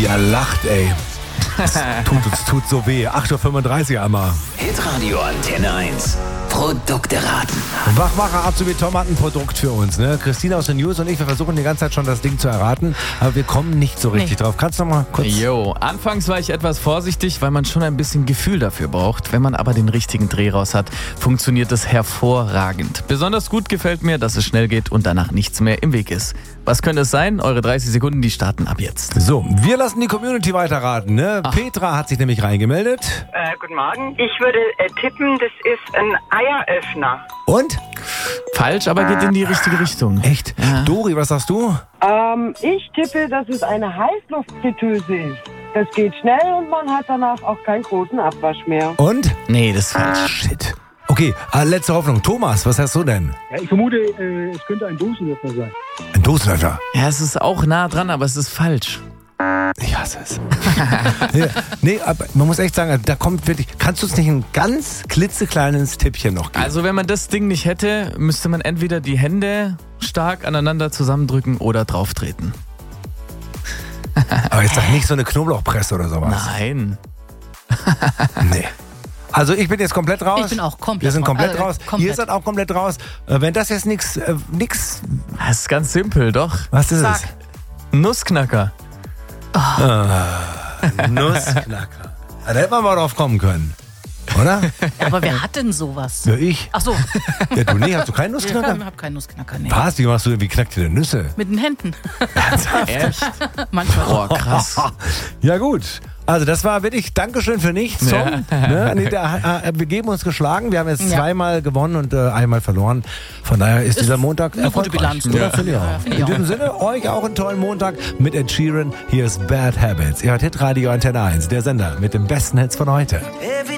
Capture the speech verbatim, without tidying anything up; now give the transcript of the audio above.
Wie er lacht, ey. Es tut, es tut so weh. acht Uhr fünfunddreißig einmal. Hitradio Antenne eins. Produkte raten. Wachmacher ab so wie Tom hat ein Produkt für uns. Ne? Christina aus den News und ich, wir versuchen die ganze Zeit schon das Ding zu erraten, aber wir kommen nicht so richtig nee. drauf. Kannst du noch mal kurz... Jo, anfangs war ich etwas vorsichtig, weil man schon ein bisschen Gefühl dafür braucht. Wenn man aber den richtigen Dreh raus hat, funktioniert es hervorragend. Besonders gut gefällt mir, dass es schnell geht und danach nichts mehr im Weg ist. Was könnte es sein? Eure dreißig Sekunden, die starten ab jetzt. So, wir lassen die Community weiterraten. Ne? Petra hat sich nämlich reingemeldet. Äh, guten Morgen. Ich würde äh, tippen, das ist ein Eieröffner. Und? Falsch, aber geht in die richtige Richtung. Echt? Ja. Dori, was sagst du? Ähm, ich tippe, dass es eine Heißluftfritteuse ist. Das geht schnell und man hat danach auch keinen großen Abwasch mehr. Und? Nee, das ist falsch. Shit. Okay, äh, letzte Hoffnung. Thomas, was hast du denn? Ja, ich vermute, äh, es könnte ein Dosenöffner sein. Ein Dosenöffner? Ja, es ist auch nah dran, aber es ist falsch. Ich hasse es. ja, nee, aber man muss echt sagen, da kommt wirklich... Kannst du uns nicht ein ganz klitzekleines Tippchen noch geben? Also wenn man das Ding nicht hätte, müsste man entweder die Hände stark aneinander zusammendrücken oder drauftreten. Aber jetzt sag nicht so eine Knoblauchpresse oder sowas. Nein. Nee. Also ich bin jetzt komplett raus. Ich bin auch komplett Wir sind komplett also, raus. komplett. Ihr seid auch komplett raus. Äh, wenn das jetzt nichts... Äh, nix... Das ist ganz simpel, doch. Was ist Sag. es? Nussknacker. Oh. Ah, Nussknacker. Da hätte man mal drauf kommen können. Oder? Ja, aber wer hat denn sowas? Ja, ich. Ach so. Ja, du, nee, hast du keinen Nussknacker? Ich hab keinen Nussknacker, nee. Was? Wie machst du, wie knackt ihr denn Nüsse? Mit den Händen. Echt? Manchmal. Boah, krass. Ja, gut. Also das war wirklich Dankeschön für nichts, Tom. Ja. Ne? Nee, da, äh, wir geben uns geschlagen. Wir haben jetzt Ja. zweimal gewonnen und äh, einmal verloren. Von daher ist, ist dieser Montag eine gute erfolgreich. Bilanz, Oder? ja. Finde ich auch. Ja, finde ich In auch. diesem Sinne, euch auch einen tollen Montag mit Ed Sheeran. Hier ist Bad Habits. Ihr hört Hitradio Antenne eins, der Sender mit den besten Hits von heute. Every